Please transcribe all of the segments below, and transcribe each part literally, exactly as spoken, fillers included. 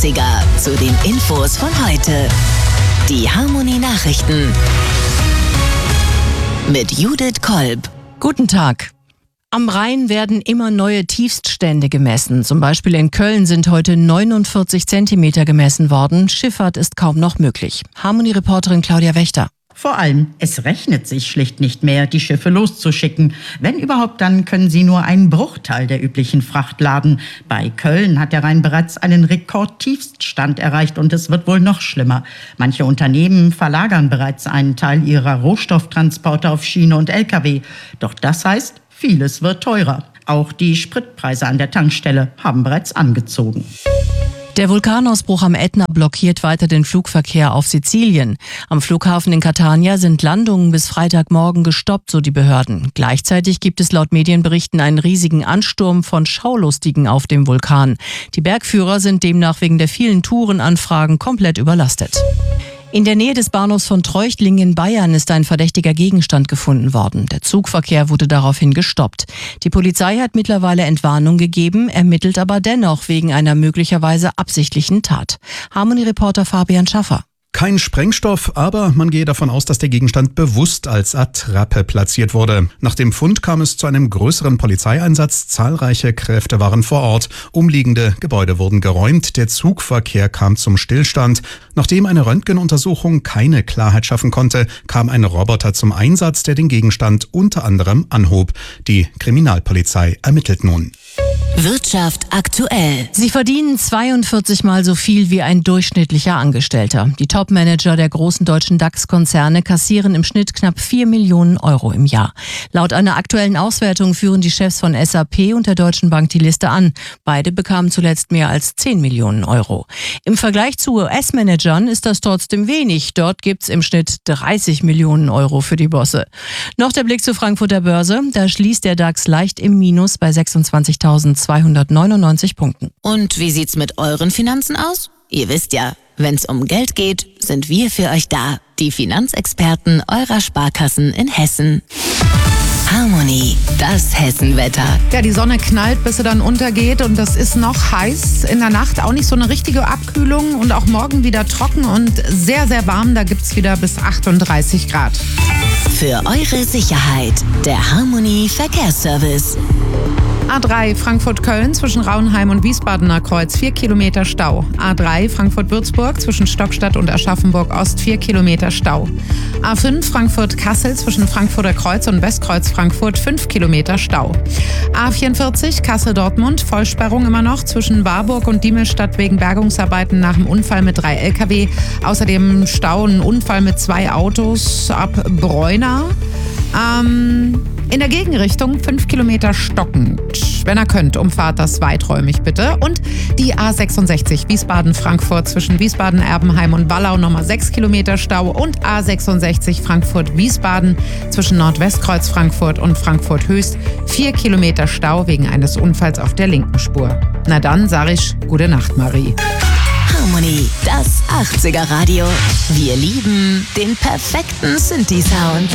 achtziger zu den Infos von heute. Die Harmony Nachrichten mit Judith Kolb. Guten Tag. Am Rhein werden immer neue Tiefststände gemessen. Zum Beispiel in Köln sind heute neunundvierzig Zentimeter gemessen worden. Schifffahrt ist kaum noch möglich. Harmony-Reporterin Claudia Wächter. Vor allem, es rechnet sich schlicht nicht mehr, die Schiffe loszuschicken. Wenn überhaupt, dann können sie nur einen Bruchteil der üblichen Fracht laden. Bei Köln hat der Rhein bereits einen Rekordtiefststand erreicht und es wird wohl noch schlimmer. Manche Unternehmen verlagern bereits einen Teil ihrer Rohstofftransporte auf Schiene und L K W. Doch das heißt, vieles wird teurer. Auch die Spritpreise an der Tankstelle haben bereits angezogen. Der Vulkanausbruch am Ätna blockiert weiter den Flugverkehr auf Sizilien. Am Flughafen in Catania sind Landungen bis Freitagmorgen gestoppt, so die Behörden. Gleichzeitig gibt es laut Medienberichten einen riesigen Ansturm von Schaulustigen auf dem Vulkan. Die Bergführer sind demnach wegen der vielen Tourenanfragen komplett überlastet. In der Nähe des Bahnhofs von Treuchtlingen in Bayern ist ein verdächtiger Gegenstand gefunden worden. Der Zugverkehr wurde daraufhin gestoppt. Die Polizei hat mittlerweile Entwarnung gegeben, ermittelt aber dennoch wegen einer möglicherweise absichtlichen Tat. Harmony-Reporter Fabian Schaffer. Kein Sprengstoff, aber man gehe davon aus, dass der Gegenstand bewusst als Attrappe platziert wurde. Nach dem Fund kam es zu einem größeren Polizeieinsatz. Zahlreiche Kräfte waren vor Ort. Umliegende Gebäude wurden geräumt. Der Zugverkehr kam zum Stillstand. Nachdem eine Röntgenuntersuchung keine Klarheit schaffen konnte, kam ein Roboter zum Einsatz, der den Gegenstand unter anderem anhob. Die Kriminalpolizei ermittelt nun. Wirtschaft aktuell. Sie verdienen zweiundvierzig Mal so viel wie ein durchschnittlicher Angestellter. Die Top-Manager der großen deutschen DAX-Konzerne kassieren im Schnitt knapp vier Millionen Euro im Jahr. Laut einer aktuellen Auswertung führen die Chefs von S A P und der Deutschen Bank die Liste an. Beide bekamen zuletzt mehr als zehn Millionen Euro. Im Vergleich zu U S-Managern ist das trotzdem wenig. Dort gibt's im Schnitt dreißig Millionen Euro für die Bosse. Noch der Blick zur Frankfurter Börse. Da schließt der DAX leicht im Minus bei sechsundzwanzigtausendzweihundertneunundneunzig Punkten. Und wie sieht's mit euren Finanzen aus? Ihr wisst ja, wenn's um Geld geht, sind wir für euch da. Die Finanzexperten eurer Sparkassen in Hessen. Harmony, das Hessenwetter. Ja, die Sonne knallt, bis sie dann untergeht und das ist noch heiß. In der Nacht auch nicht so eine richtige Abkühlung und auch morgen wieder trocken und sehr, sehr warm. Da gibt's wieder bis achtunddreißig Grad. Für eure Sicherheit, der Harmony Verkehrsservice. A drei Frankfurt-Köln zwischen Rauenheim und Wiesbadener Kreuz, vier Kilometer Stau. A drei Frankfurt-Würzburg zwischen Stockstadt und Aschaffenburg-Ost, vier Kilometer Stau. A fünf Frankfurt-Kassel zwischen Frankfurter Kreuz und Westkreuz Frankfurt, fünf Kilometer Stau. A vierundvierzig Kassel-Dortmund, Vollsperrung immer noch zwischen Warburg und Diemelstadt wegen Bergungsarbeiten nach dem Unfall mit drei L K W. Außerdem Stau, ein Unfall mit zwei Autos ab Bräuna. Ähm... In der Gegenrichtung fünf Kilometer stockend. Wenn ihr könnt, umfahrt das weiträumig bitte. Und die A sechsundsechzig Wiesbaden-Frankfurt zwischen Wiesbaden-Erbenheim und Wallau nochmal sechs Kilometer Stau. Und A sechsundsechzig Frankfurt-Wiesbaden zwischen Nordwestkreuz Frankfurt und Frankfurt-Höchst vier Kilometer Stau wegen eines Unfalls auf der linken Spur. Na dann sag ich gute Nacht, Marie. Harmony, das achtziger Radio. Wir lieben den perfekten Synthi-Sound.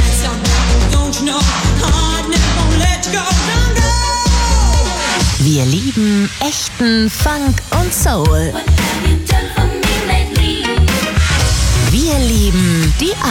Wir lieben echten Funk und Soul. Wir lieben die